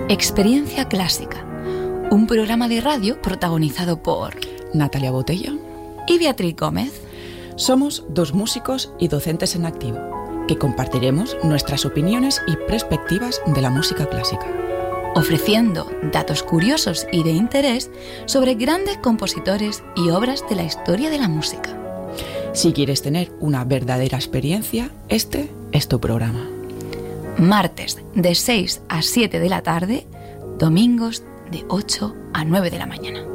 Experiencia Clásica, un programa de radio protagonizado por Natalia Botella y Beatriz Gómez. Somos dos músicos y docentes en activo, que compartiremos nuestras opiniones y perspectivas de la música clásica, ofreciendo datos curiosos y de interés sobre grandes compositores y obras de la historia de la música. Si quieres tener una verdadera experiencia, este es tu programa. Martes de 6 a 7 de la tarde, domingos de 8 a 9 de la mañana.